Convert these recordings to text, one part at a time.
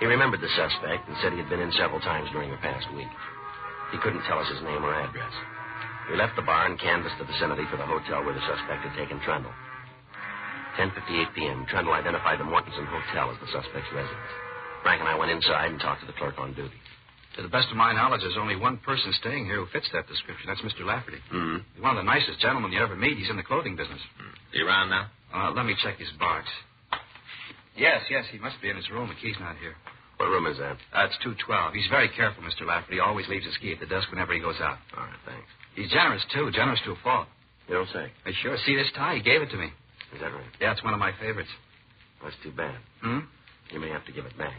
He remembered the suspect and said he had been in several times during the past week. He couldn't tell us his name or address. We left the bar and canvassed the vicinity for the hotel where the suspect had taken Trundle. 10:58 p.m., Trundle identified the Mortensen Hotel as the suspect's residence. Frank and I went inside and talked to the clerk on duty. To the best of my knowledge, there's only one person staying here who fits that description. That's Mr. Lafferty. Mm-hmm. He's one of the nicest gentlemen you ever meet. He's in the clothing business. Is he around now? Let me check his box. Yes, he must be in his room. The key's not here. What room is that? It's 212. He's very careful, Mr. Lafferty. He always leaves his key at the desk whenever he goes out. All right, thanks. He's generous, too. Generous to a fault. You don't say. I sure. See this tie? He gave it to me. Is that right? Yeah, it's one of my favorites. That's too bad. You may have to give it back.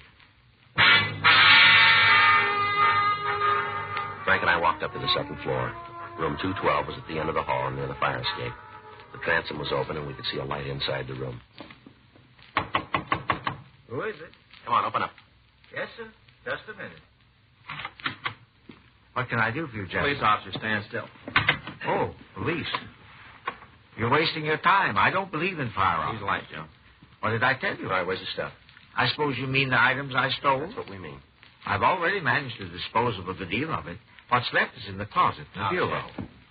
Frank and I walked up to the second floor. Room 212 was at the end of the hall near the fire escape. The transom was open, and we could see a light inside the room. Who is it? Come on, open up. Yes, sir. Just a minute. What can I do for you, gentlemen? Police officer, stand still. Oh, police. You're wasting your time. I don't believe in firearms. He's light, Joe. What did I tell you? All right, where's the stuff? I suppose you mean the items I stole? That's what we mean. I've already managed to dispose of a good deal of it. What's left is in the closet, in the bureau.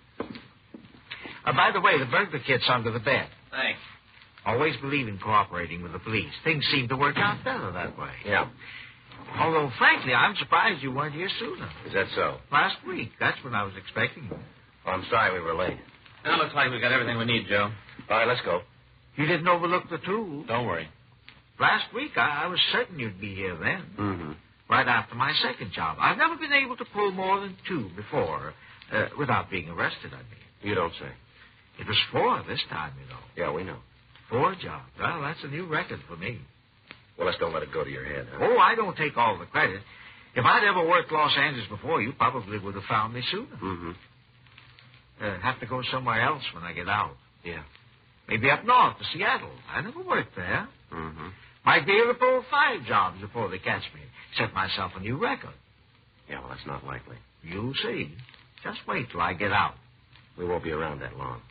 By the way, the burglar kit's under the bed. Thanks. Always believe in cooperating with the police. Things seem to work out better that way. Yeah. Although, frankly, I'm surprised you weren't here sooner. Is that so? Last week. That's when I was expecting you. Oh, I'm sorry we were late. Now looks like we got everything we need, Joe. All right, let's go. You didn't overlook the tools. Don't worry. Last week, I was certain you'd be here then. Mm-hmm. Right after my second job. I've never been able to pull more than 2 before, without being arrested, I mean. You don't say. It was 4 this time, you know. Yeah, we know. 4 jobs. Well, that's a new record for me. Well, let's don't let it go to your head, huh? Oh, I don't take all the credit. If I'd ever worked Los Angeles before, you probably would have found me sooner. Mm-hmm. Have to go somewhere else when I get out. Yeah. Maybe up north to Seattle. I never worked there. Mm-hmm. Might be able to pull 5 jobs before they catch me. Set myself a new record. Yeah, well, that's not likely. You'll see. Just wait till I get out. We won't be around that long.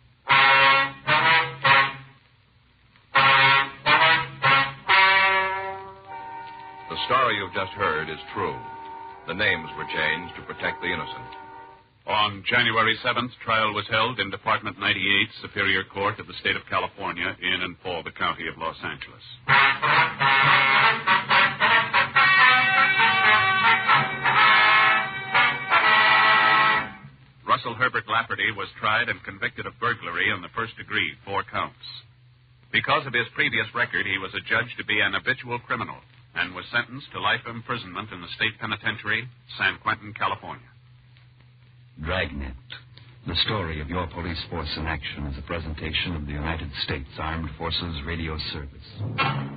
The story you've just heard is true. The names were changed to protect the innocent. On January 7th, trial was held in Department 98, Superior Court of the State of California, in and for the County of Los Angeles. Russell Herbert Lafferty was tried and convicted of burglary in the first degree, 4 counts. Because of his previous record, he was adjudged to be an habitual criminal and was sentenced to life imprisonment in the state penitentiary, San Quentin, California. Dragnet, the story of your police force in action, is a presentation of the United States Armed Forces Radio Service.